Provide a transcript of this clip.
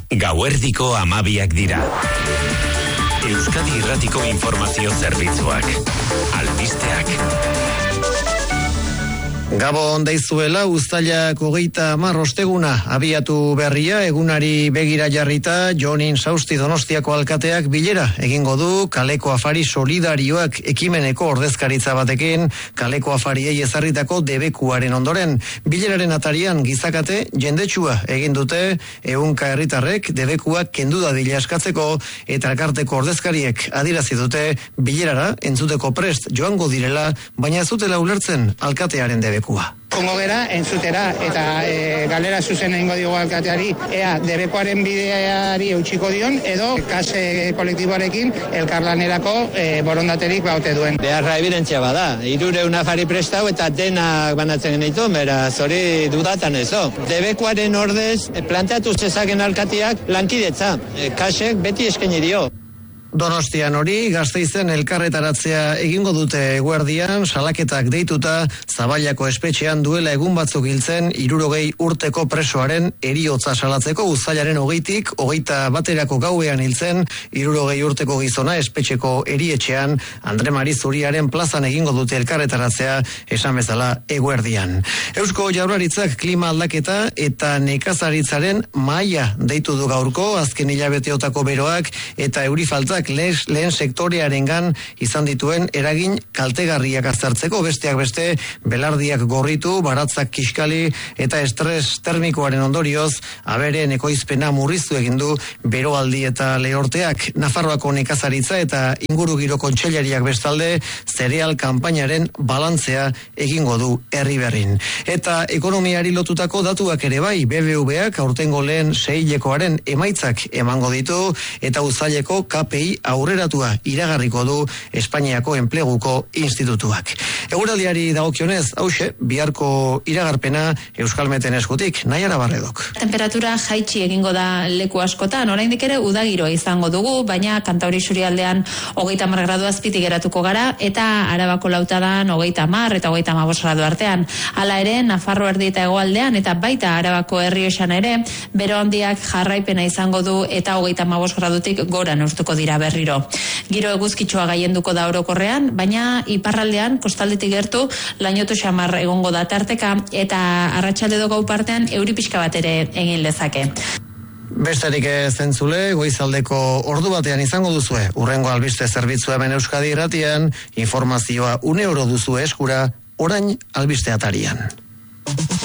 Gauerdiko 12 dira. Euskadi Irratiko informazio zerbitzuak. Albisteak. Gabon deizuela, uztailak 30 osteguna abiatu berria, egunari begira jarrita, Jonin Sausti Donostiako alkateak bilera egingo du kaleko afari solidarioak ekimeneko ordezkaritza batekin, kaleko afariei ezarritako debekuaren ondoren. Bileraren atarian gizakate jendetsua egin dute, ehunka herritarrek debekuak kendu dadila eskatzeko, eta elkarteko ordezkariek adierazi dute bilerara entzuteko prest joango direla, baina ez dutela ulertzen alkatearen debekua. Kongo gera, entzutera, eta galera zuzen egingo diogu alkateari, ea debekuaren bideari eutxiko dion, edo kase kolektiboarekin elkarlanerako borondaterik baute duen. Beharra evidentzia bada, 300 afari prestau eta denak banatzen genitu, beraz hori dudatan ezo. Debekuaren ordez, planteatu zezaken alkateak lankidetza, kasek beti eskaini dio. Donostian hori, Gasteizen elkarretaratzea egingo dute eguerdian, salaketak deituta, Zaballako espetxean duela egun batzuk hiltzen 60 urteko presoaren eriotza salatzeko. Uztailaren 20tik 21 gauean hiltzen 60 urteko gizona espetxeko erietxean, Andre Mari Zuriaren plazan egingo dute elkarretaratzea, esan bezala eguerdian. Eusko Jaurlaritzak klima aldaketa eta nekazaritzaren mahaia deitu du gaurko, azken hilabeteotako beroak eta eurifaltak lehen sektorearengan izan dituen eragin kaltegarriak aztertzeko, besteak beste belardiak gorritu, baratzak kiskali eta estres termikoaren ondorioz aberen ekoizpena murriztu egin du beroaldi eta lehorteak. Nafarroako nekazaritza eta ingurugiro kontseilariak bestalde zereal kanpainaren balantzea egingo du Herriberrin. Eta ekonomiari lotutako datuak ere bai, BBVak aurtengo lehen seihilekoaren emaitzak emango ditu eta uztaileko KPI aurreratua iragarriko du Espainiako Enpleguko Institutuak. Eguraldiari dagokionez, hauxe, biharko iragarpena Euskalmeten eskutik, Naiara Barredok. Temperatura jaitsi egingo da leku askotan, oraindik ere udagiroa izango dugu, baina Kantauri isurialdean 30 gradu azpitik geratuko gara, eta Arabako Lautadan 30 eta 35 gradu artean. Hala ere, Nafarro erdi eta hegoaldean, eta baita Arabako Errioxan ere, bero handiak jarraipena izango du eta 35 gradutik gora neurtuko dira berriro. Giro eguzkitsua gaienduko da orokorrean, baina iparraldean kostaldetik gertu lainotu xamar egongo da tarteka eta arratsalde gau partean euri pixka bat ere egin lezake. Besterik ez entzule, goizaldeko ordu batean izango duzue. Hurrengo albiste zerbitzua hemen Euskadi Irratian, informazioa 1 euro duzu eskura, orain albiste atarian.